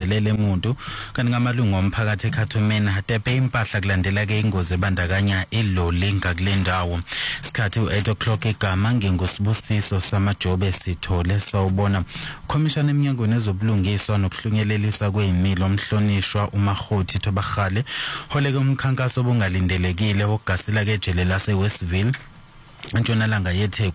bavelele umuntu kanti ngamalungu omphakathi eKhathumeni hatepe impahla kulandela ke ingozi ebandakanya iloli ngakulendawo. Isikhathi u8 o'clock igama ngingusibusiso samajobe sithole sawubona Commission eminyangweni ezobulungiswa nokuhlunyelelisa kwezimilo omhlonishwa uMahothi Thobagale holeke umkhankaso obungalindelekile wokugasela ke ejele lase Westville Ntshonalanga yethe